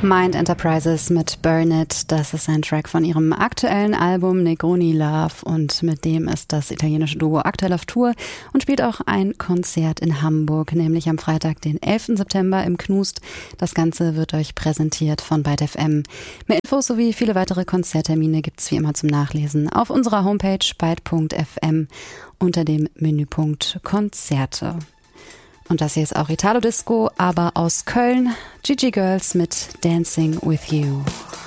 Mind Enterprises mit Burn It, das ist ein Track von ihrem aktuellen Album Negroni Love und mit dem ist das italienische Duo aktuell auf Tour und spielt auch ein Konzert in Hamburg, nämlich am Freitag, den 11. September im Knust. Das Ganze wird euch präsentiert von Byte FM. Mehr Infos sowie viele weitere Konzerttermine gibt's wie immer zum Nachlesen auf unserer Homepage byte.fm unter dem Menüpunkt Konzerte. Und das hier ist auch Italo Disco, aber aus Köln. Gigi Girls mit Dancing With You.